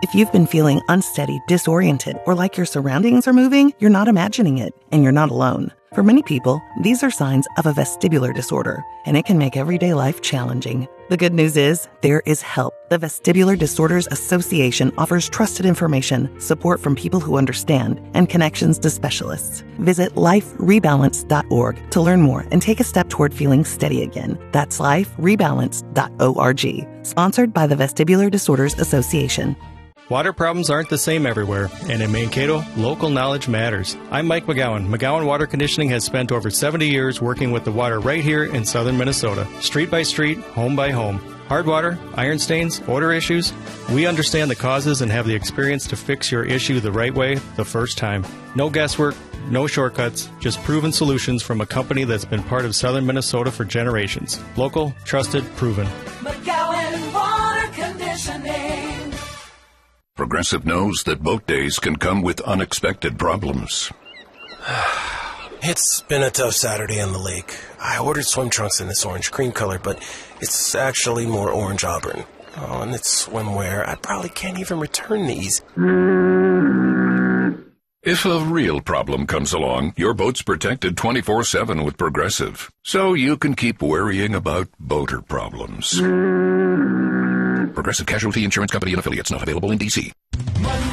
If you've been feeling unsteady, disoriented, or like your surroundings are moving, you're not imagining it, and you're not alone. For many people, these are signs of a vestibular disorder, and it can make everyday life challenging. The good news is, there is help. The Vestibular Disorders Association offers trusted information, support from people who understand, and connections to specialists. Visit liferebalance.org to learn more and take a step toward feeling steady again. That's liferebalance.org. Sponsored by the Vestibular Disorders Association. Water problems aren't the same everywhere, and in Mankato, local knowledge matters. I'm Mike McGowan. McGowan Water Conditioning has spent over 70 years working with the water right here in southern Minnesota, street by street, home by home. Hard water, iron stains, odor issues, we understand the causes and have the experience to fix your issue the right way the first time. No guesswork, no shortcuts, just proven solutions from a company that's been part of southern Minnesota for generations. Local, trusted, proven. McGowan Water Conditioning. Progressive knows that boat days can come with unexpected problems. It's been a tough Saturday on the lake. I ordered swim trunks in this orange cream color, but it's actually more orange auburn. Oh, and it's swimwear. I probably can't even return these. If a real problem comes along, your boat's protected 24/7 with Progressive, so you can keep worrying about boater problems. Progressive Casualty Insurance Company and affiliates, not available in D.C.